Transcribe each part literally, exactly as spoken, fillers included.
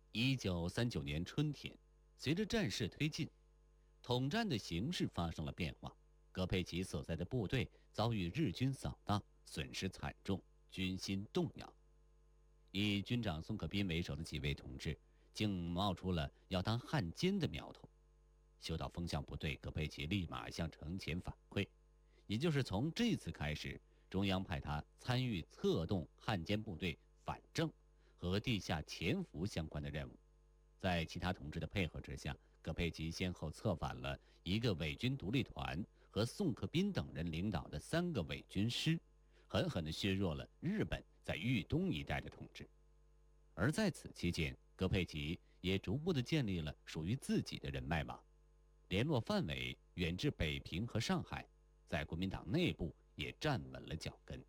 一九三九年春天，随着战事推进，统战的形势发生了变化。葛佩奇所在的部队遭遇日军扫荡，损失惨重，军心动摇。以军长宋可斌为首的几位同志，竟冒出了要当汉奸的苗头。嗅到风向不对，葛佩奇立马向程潜反馈，也就是从这次开始，中央派他参与策动汉奸部队反正和地下潜伏相关的任务。在其他同志的配合之下，葛佩奇先后策反了一个伪军独立团和宋可斌等人领导的三个伪军师，狠狠地削弱了日本在豫东一带的统治。而在此期间，葛佩奇也逐步地建立了属于自己的人脉网，联络范围远至北平和上海，在国民党内部也站稳了脚跟。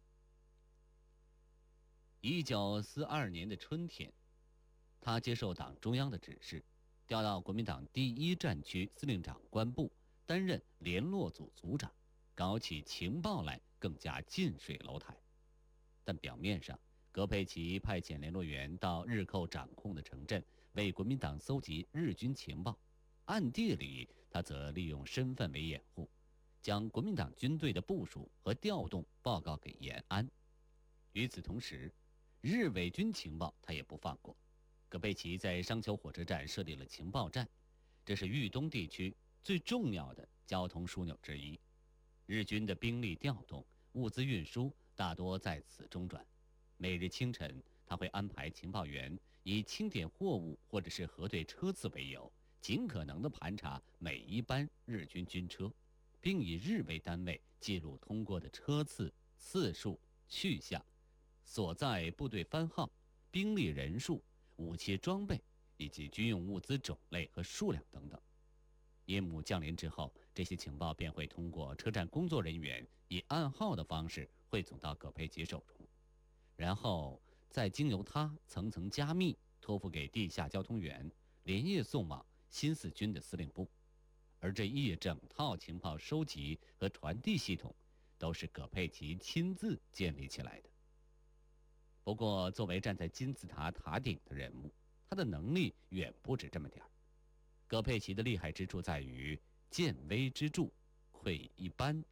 一九四二年的春天，他接受党中央的指示，调到国民党第一战区司令长官部担任联络组组长，搞起情报来更加近水楼台。但表面上，葛佩奇派遣联络员到日寇掌控的城镇为国民党搜集日军情报，暗地里他则利用身份为掩护，将国民党军队的部署和调动报告给延安。与此同时，日伪军情报他也不放过。葛佩奇在商丘火车站设立了情报站，这是豫东地区最重要的交通枢纽之一。日军的兵力调动、物资运输大多在此中转。每日清晨，他会安排情报员以清点货物或者是核对车次为由，尽可能地盘查每一班日军军车，并以日为单位记录通过的车次、次数、去向、所在部队番号、兵力人数、武器装备以及军用物资种类和数量等等。夜幕降临之后，这些情报便会通过车站工作人员以暗号的方式汇总到葛佩奇手中，然后再经由他层层加密，托付给地下交通员，连夜送往新四军的司令部。而这一整套情报收集和传递系统，都是葛佩奇亲自建立起来的。不过，作为站在金字塔塔顶的人物，他的能力远不止这么点儿。葛佩奇的厉害之处在于见微知著，窥一斑